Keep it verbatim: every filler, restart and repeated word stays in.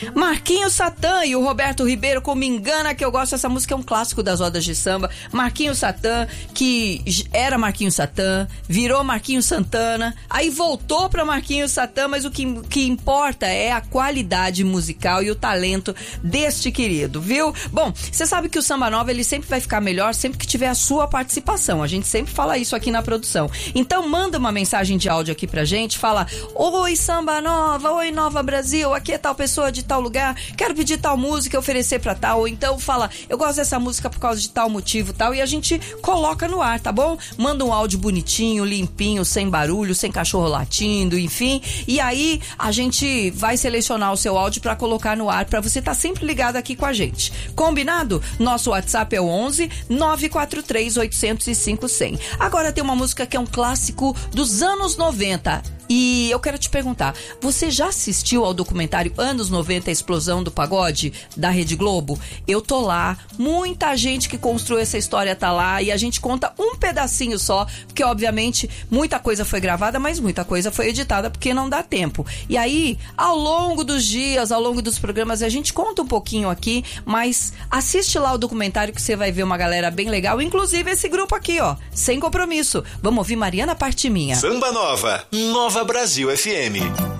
Marquinhos Satã e o Roberto Ribeiro com Me Engana Que Eu Gosto. Essa música é um clássico das rodas de samba. Marquinhos Satã, que era Marquinhos Satã, virou Marquinhos Santana, aí voltou pra Marquinhos Satã, mas o que, que importa é a qualidade musical e o talento deste querido, viu? Bom, você sabe que o Samba Nova, ele sempre vai ficar melhor sempre que tiver a sua participação. A gente sempre fala isso aqui na produção. Então manda uma mensagem de áudio aqui pra gente, fala: oi Samba Nova, oi Nova Brasil, aqui é tal pessoa de tal lugar, quero pedir tal música, oferecer pra tal, ou então fala: eu gosto dessa música por causa de tal motivo, tal, e a gente coloca no ar, tá bom? Manda um áudio bonitinho, limpinho, sem barulho, sem cachorro latindo, enfim, e aí a gente vai selecionar o seu áudio pra colocar no ar, pra você estar tá sempre ligado aqui com a gente. Combinado? Nosso WhatsApp é o onze nove quatro três oito zero cinco zero zero. Agora tem uma música que é um clássico dos anos noventa. E eu quero te perguntar, você já assistiu ao documentário Anos noventa, a Explosão do Pagode, da Rede Globo? Eu tô lá, muita gente que construiu essa história tá lá, e a gente conta um pedacinho só, porque obviamente muita coisa foi gravada, mas muita coisa foi editada, porque não dá tempo. E aí, ao longo dos dias, ao longo dos programas, a gente conta um pouquinho aqui, mas assiste lá o documentário que você vai ver uma galera bem legal, inclusive esse grupo aqui, ó, Sem Compromisso. Vamos ouvir Mariana Parte Minha. Samba Nova, Nova Brasil F M.